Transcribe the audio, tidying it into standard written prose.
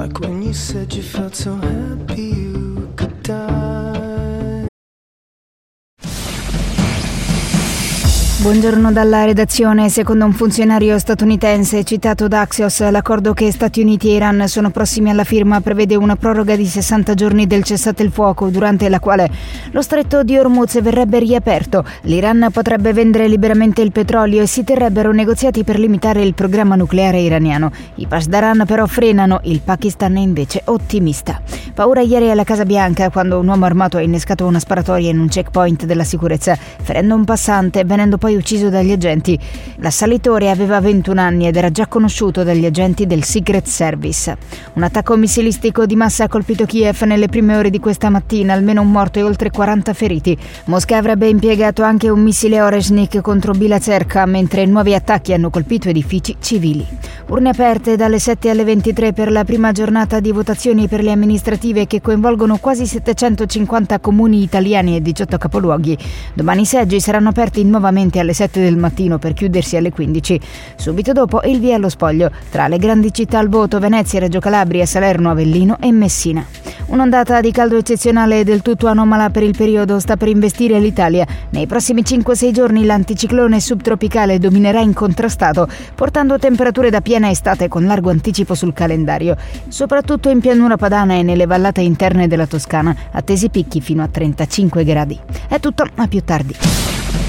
Like when you said you felt so happy you could die. Buongiorno dalla redazione. Secondo un funzionario statunitense citato da Axios, l'accordo che Stati Uniti e Iran sono prossimi alla firma prevede una proroga di 60 giorni del cessate il fuoco, durante la quale lo stretto di Hormuz verrebbe riaperto. L'Iran potrebbe vendere liberamente il petrolio e si terrebbero negoziati per limitare il programma nucleare iraniano. I Pasdaran però frenano, il Pakistan è invece ottimista. Paura ieri alla Casa Bianca quando un uomo armato ha innescato una sparatoria in un checkpoint della sicurezza, ferendo un passante, venendo poi ucciso dagli agenti. L'assalitore aveva 21 anni ed era già conosciuto dagli agenti del Secret Service. Un attacco missilistico di massa ha colpito Kiev nelle prime ore di questa mattina, almeno un morto e oltre 40 feriti. Mosca avrebbe impiegato anche un missile Oreshnik contro Bilazerka, mentre nuovi attacchi hanno colpito edifici civili. Urne aperte dalle 7 alle 23 per la prima giornata di votazioni per le amministrative che coinvolgono quasi 750 comuni italiani e 18 capoluoghi. Domani i seggi saranno aperti nuovamente alle 7 del mattino per chiudersi alle 15. Subito dopo il via allo spoglio tra le grandi città al voto: Venezia, Reggio Calabria, Salerno, Avellino e Messina. Un'ondata di caldo eccezionale e del tutto anomala per il periodo sta per investire l'Italia. Nei prossimi 5-6 giorni l'anticiclone subtropicale dominerà incontrastato, portando temperature da piena estate con largo anticipo sul calendario, soprattutto in pianura padana e nelle vallate interne della Toscana, attesi picchi fino a 35 gradi. È tutto, a più tardi.